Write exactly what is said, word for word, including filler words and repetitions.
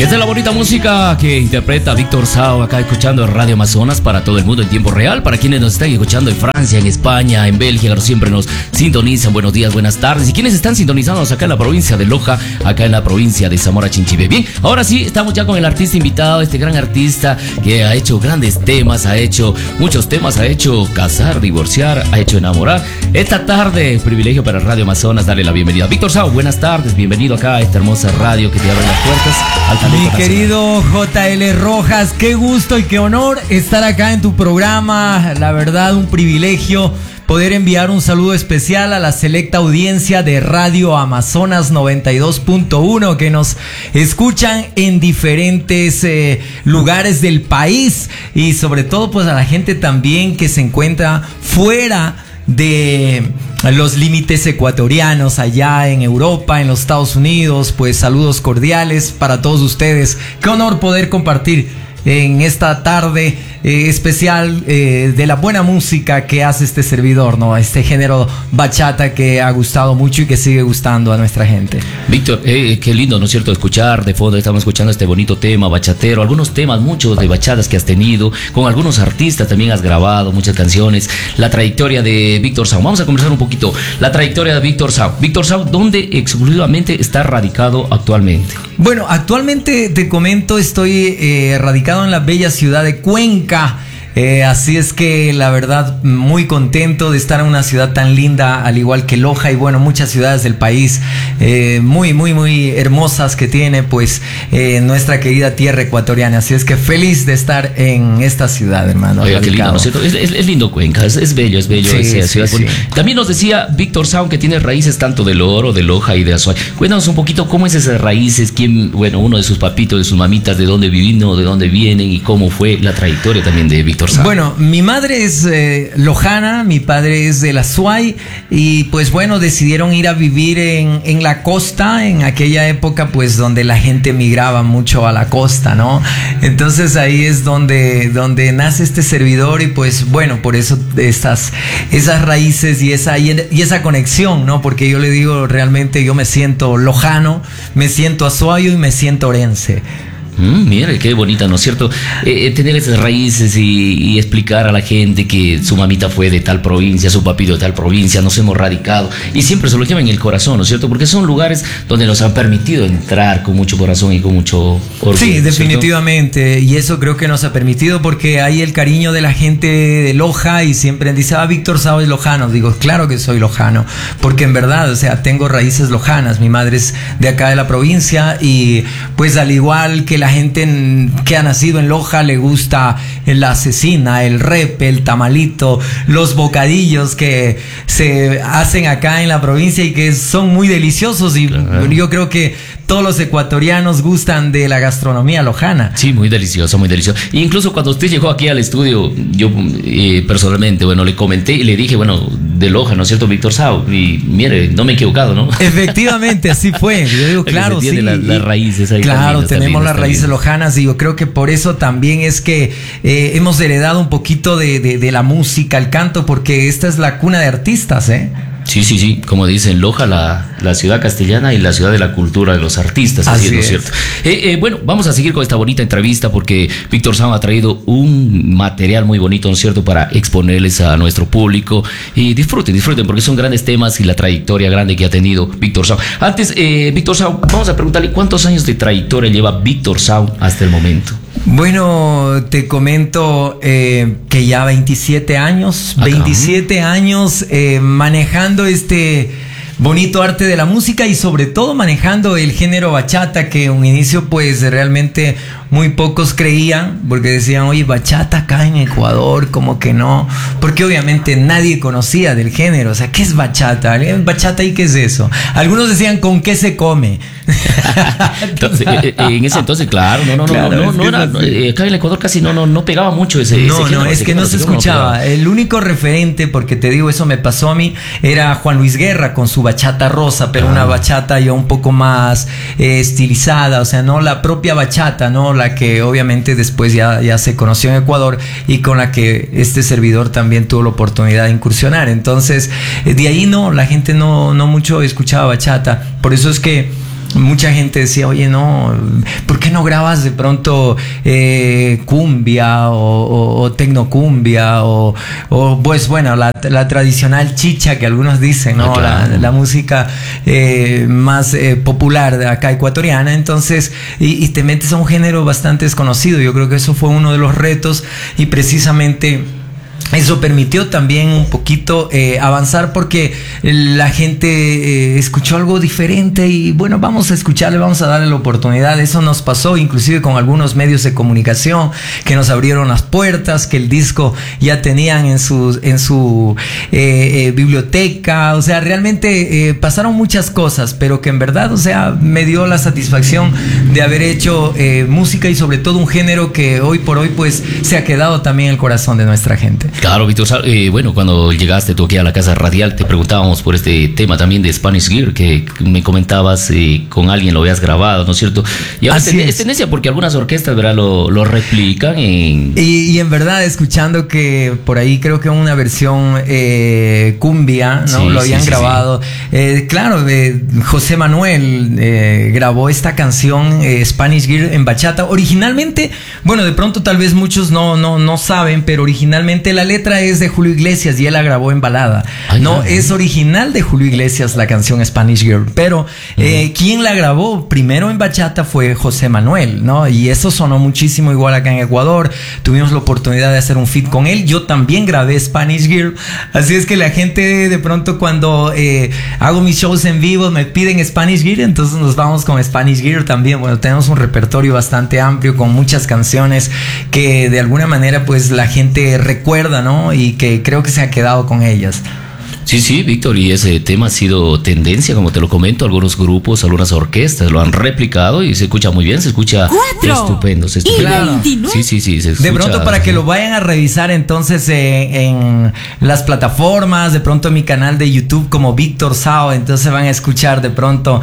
Esta es la bonita música que interpreta Víctor Sao, acá escuchando en Radio Amazonas para todo el mundo en tiempo real. Para quienes nos están escuchando en Francia, en España, en Bélgica, que siempre nos sintonizan. Buenos días, buenas tardes. Y quienes están sintonizándonos acá en la provincia de Loja, acá en la provincia de Zamora Chinchipe. Bien, ahora sí, estamos ya con el artista invitado, este gran artista que ha hecho grandes temas, ha hecho muchos temas, ha hecho casar, divorciar, ha hecho enamorar. Esta tarde, privilegio para Radio Amazonas darle la bienvenida. Víctor Sao, buenas tardes, bienvenido acá a esta hermosa radio que te abre las puertas al talento. Mi querido J L Rojas, qué gusto y qué honor estar acá en tu programa. La verdad, un privilegio poder enviar un saludo especial a la selecta audiencia de Radio Amazonas noventa y dos punto uno que nos escuchan en diferentes eh, lugares del país, y sobre todo pues a la gente también que se encuentra fuera de los límites ecuatorianos, allá en Europa, en los Estados Unidos. Pues saludos cordiales para todos ustedes. Qué honor poder compartir en esta tarde eh, especial eh, de la buena música que hace este servidor, ¿no? Este género bachata que ha gustado mucho y que sigue gustando a nuestra gente. Víctor, eh, qué lindo, ¿no es cierto?, escuchar de fondo. Estamos escuchando este bonito tema bachatero, algunos temas, muchos de bachatas que has tenido, con algunos artistas también has grabado muchas canciones. La trayectoria de Víctor Sao, vamos a conversar un poquito. La trayectoria de Víctor Sao. Víctor Sao, ¿dónde exclusivamente está radicado actualmente? Bueno, actualmente te comento, estoy eh, radicado en la bella ciudad de Cuenca. Eh, así es que la verdad, muy contento de estar en una ciudad tan linda, al igual que Loja y bueno, muchas ciudades del país eh, muy, muy, muy hermosas que tiene pues eh, nuestra querida tierra ecuatoriana. Así es que feliz de estar en esta ciudad, hermano. Oiga, qué lindo, ¿no es cierto? Es, es, es lindo Cuenca, es, es bello, es bello. Sí, esa sí, ciudad. sí. También nos decía Víctor Sao que tiene raíces tanto del Oro, de Loja y de Azuay. Cuéntanos un poquito cómo es esas raíces, quién, bueno, uno de sus papitos, de sus mamitas, de dónde vivino, de dónde vienen y cómo fue la trayectoria también de Víctor Sao. Bueno, mi madre es eh, lojana, mi padre es de la Azuay, y pues bueno, decidieron ir a vivir en, en la costa, en aquella época pues donde la gente migraba mucho a la costa, ¿no? Entonces ahí es donde, donde nace este servidor, y pues bueno, por eso estas, esas raíces y esa, y esa conexión, ¿no? Porque yo le digo, realmente yo me siento lojano, me siento azuayo y me siento orense. Mm, mire, qué bonita, ¿no es cierto? Eh, tener esas raíces y, y explicar a la gente que su mamita fue de tal provincia, su papito de tal provincia, nos hemos radicado, y siempre se lo lleva en el corazón, ¿no es cierto? Porque son lugares donde nos han permitido entrar con mucho corazón y con mucho orgullo. Sí, ¿no? definitivamente, y eso creo que nos ha permitido porque hay el cariño de la gente de Loja, y siempre dice, ah, Víctor Sao es lojano. Digo, claro que soy lojano, porque en verdad, o sea, tengo raíces lojanas. Mi madre es de acá de la provincia, y pues al igual que la gente en, que ha nacido en Loja, le gusta la cecina, el repe, el tamalito, los bocadillos que se hacen acá en la provincia y que son muy deliciosos, y claro, yo creo que todos los ecuatorianos gustan de la gastronomía lojana. Sí, muy delicioso, muy delicioso. E incluso cuando usted llegó aquí al estudio, yo eh, personalmente, bueno, le comenté y le dije, bueno, de Loja, ¿no es cierto, Víctor Sao? Y mire, no me he equivocado, ¿no? Efectivamente, así fue. Yo digo, claro, sí. Las la raíces ahí. Claro, también, tenemos también, las también. raíces lojanas, y yo creo que por eso también es que eh, hemos heredado un poquito de, de, de la música, el canto, porque esta es la cuna de artistas, ¿eh? Sí, sí, sí, como dicen, Loja, la, la ciudad castellana y la ciudad de la cultura de los artistas, así, así es, ¿no es cierto? Eh, eh, bueno, vamos a seguir con esta bonita entrevista porque Víctor Sao ha traído un material muy bonito, ¿no es cierto?, para exponerles a nuestro público, y disfruten, disfruten, porque son grandes temas y la trayectoria grande que ha tenido Víctor Sao. Antes, eh, Víctor Sao, vamos a preguntarle cuántos años de trayectoria lleva Víctor Sao hasta el momento. Bueno, te comento eh, que ya veintisiete años, Acá. veintisiete años eh, manejando este bonito arte de la música, y sobre todo manejando el género bachata, que un inicio pues realmente muy pocos creían, porque decían, oye, bachata acá en Ecuador, como que no, porque obviamente nadie conocía del género. O sea, ¿qué es bachata? ¿Bachata y qué es eso? Algunos decían, ¿con qué se come? Entonces, eh, en ese entonces, claro, no, no, claro, no, no, no era, no, eh, acá en Ecuador casi no, no, no pegaba mucho ese. No, ese género, no, es ese que género, no se escuchaba. No el único referente, porque te digo, eso me pasó a mí, era Juan Luis Guerra con su bachata rosa, pero ah. una bachata ya un poco más eh, estilizada, o sea, no la propia bachata, no la que obviamente después ya, ya se conoció en Ecuador, y con la que este servidor también tuvo la oportunidad de incursionar. Entonces, de ahí no, la gente no, no mucho escuchaba bachata. Por eso es que mucha gente decía, oye, no, ¿por qué no grabas de pronto eh, cumbia o, o, o tecnocumbia o, o pues bueno, la, la tradicional chicha que algunos dicen, ¿no? Ah, claro. la, la música eh, más eh, popular de acá ecuatoriana. Entonces, y, y te metes a un género bastante desconocido. Yo creo que eso fue uno de los retos y precisamente eso permitió también un poquito eh, avanzar porque la gente eh, escuchó algo diferente y bueno, vamos a escucharle, vamos a darle la oportunidad. Eso nos pasó inclusive con algunos medios de comunicación que nos abrieron las puertas, que el disco ya tenían en su, en su eh, eh, biblioteca. O sea, realmente eh, pasaron muchas cosas, pero que en verdad, o sea, me dio la satisfacción de haber hecho eh, música y sobre todo un género que hoy por hoy pues se ha quedado también en el corazón de nuestra gente. Claro, Víctor, eh, bueno, cuando llegaste tú aquí a la Casa Radial te preguntábamos por este tema también de Spanish Gear, que me comentabas eh, con alguien lo habías grabado, ¿no es cierto? Y ahora Así es, es tendencia porque algunas orquestas, ¿verdad? Lo, lo replican en... Y, y en verdad, escuchando que por ahí creo que una versión eh, cumbia, ¿no? Sí, lo habían sí, sí, grabado. Sí. Eh, claro, eh, José Manuel eh, grabó esta canción eh, Spanish Gear en bachata. Originalmente, bueno, de pronto tal vez muchos no, no, no saben, pero originalmente la letra es de Julio Iglesias y él la grabó en balada. Ay, no, ay, es original de Julio Iglesias la canción Spanish Girl, pero uh-huh. eh, quien la grabó primero en bachata fue José Manuel, ¿no? Y eso sonó muchísimo igual acá en Ecuador. Tuvimos la oportunidad de hacer un feat con él. Yo también grabé Spanish Girl. Así es que la gente de pronto cuando eh, hago mis shows en vivo me piden Spanish Girl, entonces nos vamos con Spanish Girl también. Bueno, tenemos un repertorio bastante amplio con muchas canciones que de alguna manera pues la gente recuerda, ¿no? Y que creo que se ha quedado con ellas. Sí, sí, Víctor, y ese tema ha sido tendencia, como te lo comento, algunos grupos, algunas orquestas lo han replicado y se escucha muy bien, se escucha estupendo. Se escucha, claro. Sí, sí, sí. Se escucha, de pronto para que lo vayan a revisar entonces eh, en las plataformas, de pronto en mi canal de YouTube como Víctor Sao, entonces van a escuchar de pronto